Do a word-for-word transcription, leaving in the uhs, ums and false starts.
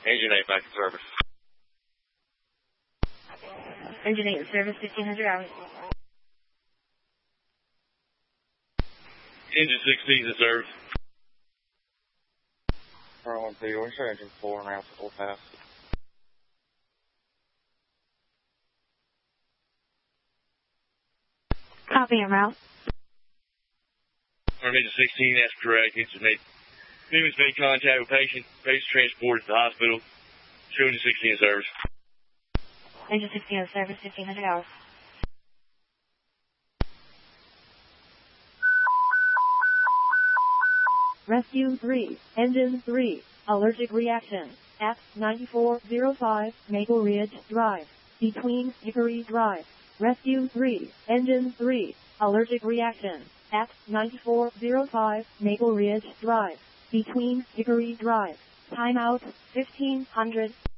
Engine eight back in service. Engine eight in service, fifteen hundred hours. Engine sixteen in service. Alright, one two, we're sure engine four and out full pass. Copy en route. Engine sixteen, that's correct. Engine made, Newman's made contact with patient. Patient transported to the hospital. Show engine sixteen in service. Engine sixteen in service, fifteen hundred hours. Rescue three, Engine three, allergic reaction, at ninety-four oh five Maple Ridge Drive, between Hickory Drive. Rescue three, Engine three, allergic reaction, at ninety-four oh five Maple Ridge Drive, between Hickory Drive. Timeout, fifteen hundred.